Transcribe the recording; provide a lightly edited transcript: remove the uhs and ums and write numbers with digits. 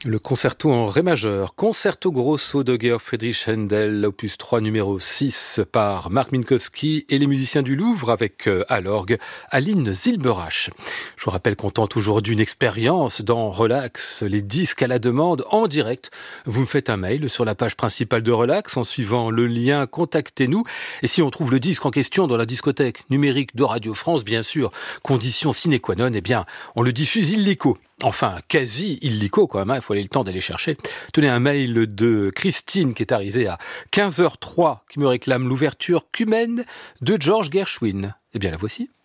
Le concerto en ré majeur, Concerto Grosso de Georg Friedrich Händel, opus 3 numéro 6 par Marc Minkowski et les musiciens du Louvre avec à l'orgue Aline Zilberach. Je vous rappelle qu'on tente aujourd'hui une expérience dans Relax, les disques à la demande en direct. Vous me faites un mail sur la page principale de Relax en suivant le lien Contactez-nous. Et si on trouve le disque en question dans la discothèque numérique de Radio France, bien sûr, condition sine qua non, eh bien, on le diffuse illico. Enfin, quasi illico quand même, il faut aller le temps d'aller chercher. Tenez un mail de Christine qui est arrivée à 15h03, qui me réclame l'ouverture Cumène de George Gershwin. Eh bien, la voici.